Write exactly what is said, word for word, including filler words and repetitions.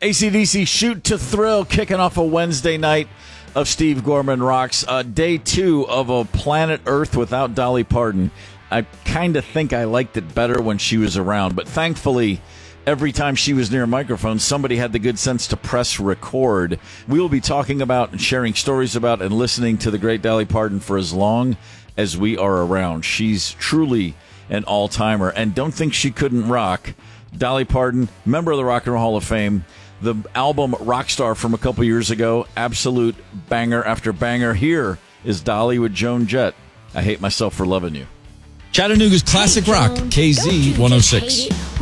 A C D C Shoot to Thrill, kicking off a Wednesday night of Steve Gorman Rocks. Uh, day two of a Planet Earth without Dolly Parton. I kind of think I liked it better when she was around, but thankfully, every time she was near a microphone, somebody had the good sense to press record. We will be talking about and sharing stories about and listening to the great Dolly Parton for as long as we are around. She's truly an all-timer, and don't think she couldn't rock. Dolly Parton, member of the Rock and Roll Hall of Fame. The album Rockstar from a couple years ago, absolute banger after banger. Here is Dolly with Joan Jett. I Hate Myself for Loving You. Chattanooga's Classic Rock, K Z one oh six.